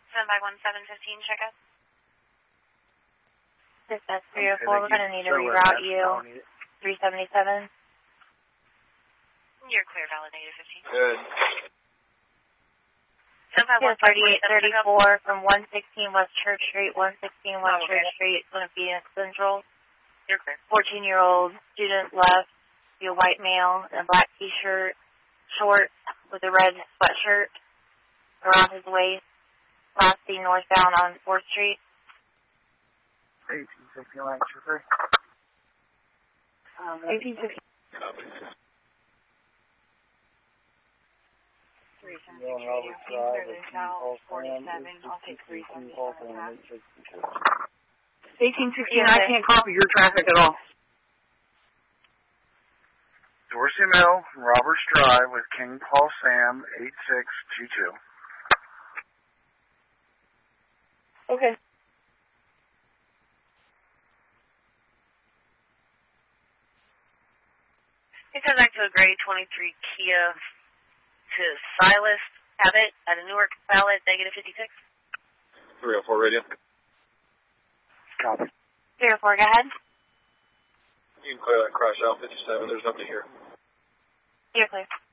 Send by 1715, check out. This is 304, we're going to need to reroute you. 377. You're clear, valid, -15. Good. Send by 3834 from 116 West Church Street, 116 West Church Street, it's going to be in Central. You're clear. 14-year-old student left, be a white male in a black t-shirt, shorts with a red sweatshirt around his waist, last seen northbound on 4th Street. 1850 line trooper. 1850. Copy. 373, South 47, I'll take 377. 1816, I can't copy your traffic at all. Dorsey Mill, Roberts Drive with King Paul Sam, 8622. Okay. It comes back to a grade 23 Kia to Silas Abbott at a Newark Valid, -56. 304 radio. Copy. 304, go ahead. You can clear that crash out 57. There's nothing here. You're clear.